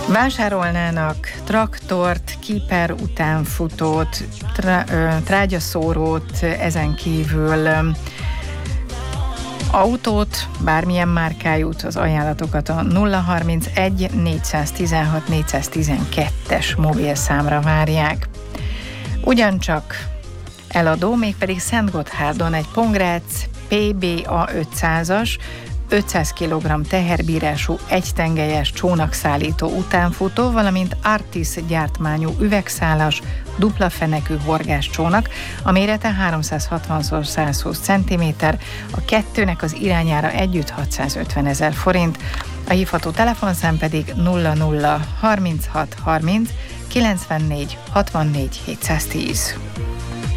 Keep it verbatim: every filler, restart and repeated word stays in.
Vásárolnának traktort, kiper utánfutót, trá, trágyaszórót, ezen kívül autót, bármilyen márkájút, az ajánlatokat a nulla harmincegy négyszáztizenhat négyszáztizenkettes mobilszámra várják. Ugyancsak eladó, mégpedig Szentgotthárdon egy Pongrác pé bé á ötszázas, ötszáz kilogramm teherbírású egytengelyes csónakszállító utánfutó, valamint Artis gyártmányú üvegszálas, dupla fenekű horgáscsónak, a mérete háromszázhatvan százhúsz centiméter, a kettőnek az irányára együtt hatszázötven ezer forint, a hívható telefonszám pedig nulla nulla harminchat harminc kilencvennégy hatvannégy hétszáztíz.